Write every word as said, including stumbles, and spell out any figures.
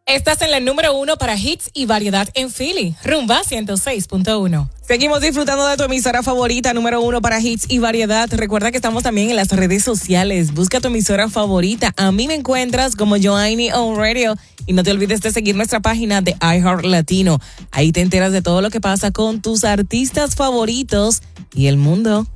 Estás en la número uno para hits y variedad en Philly. Rumba ciento seis punto uno. Seguimos disfrutando de tu emisora favorita, número uno para hits y variedad. Recuerda que estamos también en las redes sociales. Busca tu emisora favorita. A mí me encuentras como Joanny on Radio. Y no te olvides de seguir nuestra página de iHeart Latino. Ahí te enteras de todo lo que pasa con tus artistas favoritos y el mundo.